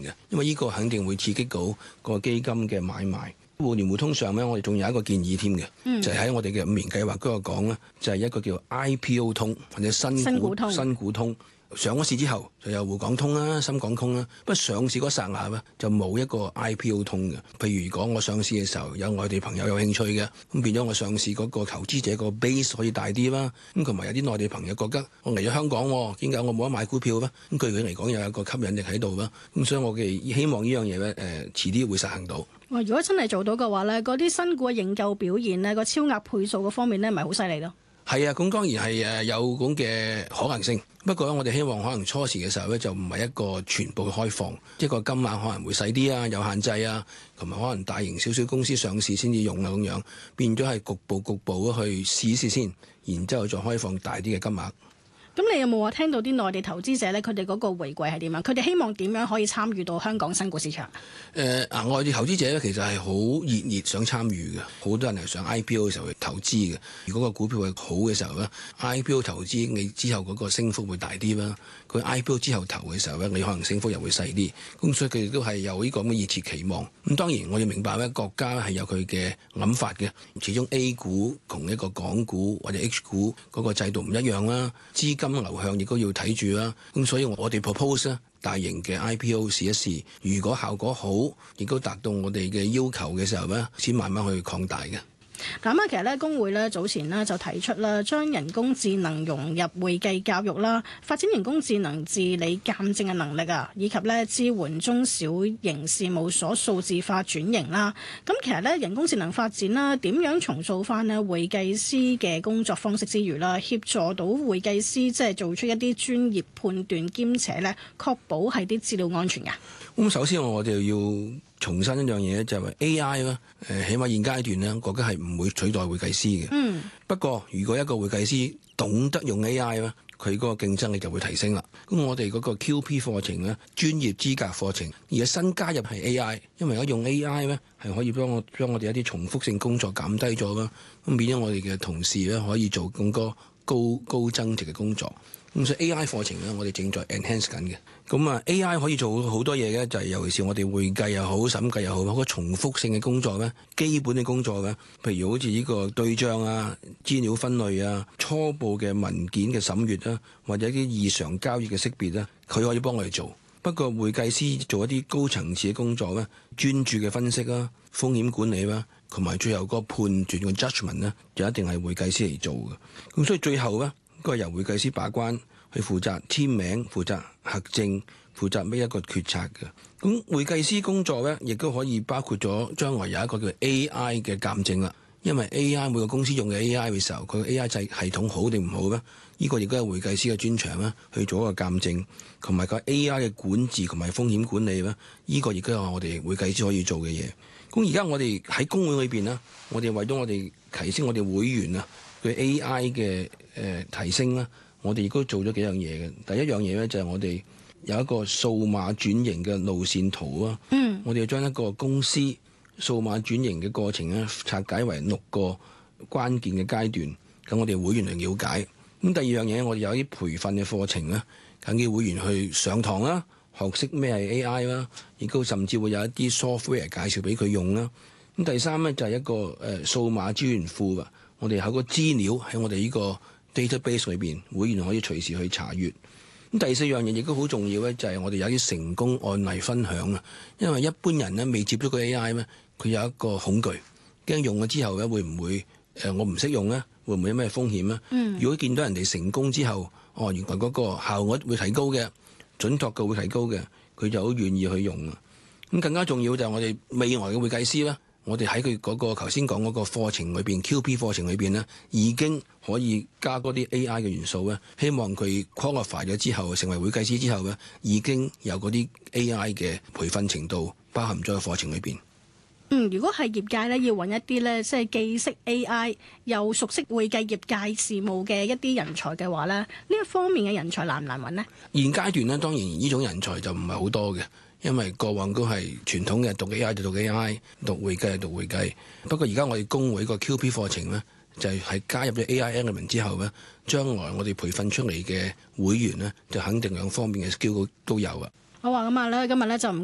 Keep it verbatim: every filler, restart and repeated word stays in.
嘅，因為呢個肯定會刺激到個基金嘅買賣。互聯互通上咧，我哋仲有一個建議添嘅，嗯、就係喺我哋嘅五年計劃嗰度講咧，就係一個叫 I P O 通或者新股新股通。 新股通上咗市之後就有滬港通啦、深港通啦，不過上市嗰剎那咧就冇一個 I P O 通嘅。譬如講我上市嘅時候有外地朋友有興趣嘅，咁變咗我上市嗰個投資者個 base 可以大啲啦。咁同埋有啲內地朋友覺得我嚟咗香港，點解我冇得買股票咧？咁對佢嚟講又有一個吸引力喺度啦。咁所以我哋希望呢樣嘢咧誒遲啲會實行到。 哇！如果真係做到嘅話咧，嗰啲新股嘅認購表現咧，個超額倍數嗰方面咧，咪好犀利咯。 係啊，咁當然係誒有咁嘅可能性。不過我哋希望可能初時嘅時候咧，就唔係一個全部開放，一個金額可能會細啲啊，有限制啊，同埋可能大型少少公司上市先至用啊，咁樣變咗係局部局部去試一試先，然之後再開放大啲嘅金額。 咁你有冇話聽到啲內地投資者咧，佢哋嗰個回饋係點樣？佢哋希望點樣可以參與到香港新股市場？誒啊、呃！外地投資者咧，其實係好熱烈想參與嘅，好多人係上 I P O 嘅時候去投資嘅。如果個股票係好嘅時候咧，I P O 投資你之後嗰個升幅會大啲啦。佢 I P O 之後投嘅時候咧，你可能升幅又會細啲。咁所以佢哋都係有呢個咁嘅熱切期望。咁當然我哋明白咧，國家係有佢嘅諗法嘅。始終 A 股同一個港股或者 H 股嗰個制度唔一樣啦，資金金流向亦都要睇住啦，咁所以我哋 propose 咧大型嘅 I P O 試一試，如果效果好，亦都達到我哋嘅要求嘅時候咧，先慢慢去擴大嘅。 咁啊，其實咧，工會咧早前咧就提出啦，將人工智能融入會計教育啦，發展人工智能治理鑑證嘅能力啊，以及咧支援中小型事務所數字化轉型啦。咁其實咧，人工智能發展啦，點樣重塑翻咧會計師嘅工作方式之餘啦，協助到會計師即係做出一啲專業判斷，兼且咧確保係啲資料安全㗎。 咁首先我哋要重申一樣嘢，就係 A I 啦。誒，起碼現階段咧，國家係唔會取代會計師嘅。嗯。不過，如果一個會計師懂得用 A I 咧，佢嗰個競爭力就會提升啦。咁我哋嗰個 Q P 課程咧，專業資格課程，而家新加入係 A I，因為而家用 A I 咧係可以幫我將我哋一啲重複性工作減低咗啦。咁變咗我哋嘅同事咧可以做更多高高增值嘅工作。咁所以 A I 課程咧，我哋正在 enhance 緊嘅。咁啊 A I 可以做好多嘢嘅，就係、是、尤其是我哋會計又好、審計又好，好多重複性嘅工作咧，基本嘅工作咧，譬如好似呢個對帳啊、資料分類啊、初步嘅文件嘅審閱啦，或者啲異常交易嘅識別咧，佢可以幫我哋做。不過會計師做一啲高層次嘅工作咧，專注嘅分析啦、風險管理啦，同埋最後嗰個判斷嘅 judgment 咧，就一定係會計師嚟做嘅。咁所以最後咧，都係由會計師把關，去負責簽名、負責核證、負責咩一個決策嘅。咁會計師工作咧，亦都可以包括咗將來有一個叫 A I 嘅鑑證啦。因為 A I 每個公司用嘅 A I 嘅時候，佢嘅 A I 制系統好定唔好咧？呢個亦都係會計師嘅專長啦，去做一個鑑證，同埋個 A I 嘅管治同埋風險管理咧，呢個亦都係我哋會計師可以做嘅嘢。咁而家我哋喺工會裏邊咧，我哋為咗我哋提升我哋會員啊對 A I 嘅誒提升啦。我哋亦都做咗幾樣嘢嘅。第一樣嘢咧就係我哋有一個數碼轉型嘅路線圖啊。嗯，我哋要將一個公司數碼轉型嘅過程咧拆解為六個關鍵嘅階段，咁我哋會員嚟了解。咁第二樣嘢，我哋有啲培訓嘅課程啦，等啲會員去上堂啦，學識咩係 A I 啦，亦都甚至會有一啲 software 介紹俾佢用啦。咁第三咧就係一個誒數碼資源庫啊，我哋有個資料喺我哋呢個 database 裏邊，會員可以隨時去查閱。咁第四樣嘢亦都好重要咧，就係我哋有啲成功案例分享啊。因為一般人咧未接觸過 A I 咧，佢有一個恐懼，驚用咗之後咧會唔會誒、呃、我唔識用咧，會唔會有咩風險咧？嗯、如果見到人哋成功之後，哦原來嗰個效率會提高嘅，準確度會提高嘅，佢就好願意去用啊。咁更加重要就係我哋未來嘅會計師咧。我哋喺佢嗰個頭先講嗰個課程裏邊 Q P 課程裏邊咧，已經可以加嗰啲 A I 嘅元素咧。希望佢 qualify 咗之後，成為會計師之後咧，已經有嗰啲 A I 嘅培訓程度包含咗喺課程裏邊。 嗯，如果係業界咧，要揾一啲咧，即係既識 A I 又熟悉會計業界事務嘅一啲人才嘅話咧，呢一方面嘅人才難唔難揾呢？ 現階段咧，當然呢種人才就唔係好多嘅。因為過往都係傳統嘅讀 A I 就讀 A I， 讀會計就讀會計。不過而家我哋工會個 Q P 課程咧，就係、係、加入咗 A I element 之後咧，將來我哋培訓出嚟嘅會員咧，就肯定兩方面嘅 skill 都有啊。 好啊，咁啊咧，今日咧就唔